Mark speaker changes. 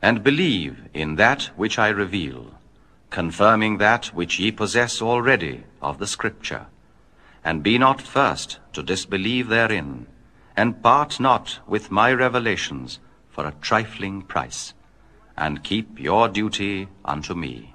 Speaker 1: And believe in that which I reveal, confirming that which ye possess already of the Scripture. And be not first to disbelieve therein, and part not with my revelations for a trifling price, and keep your duty unto me.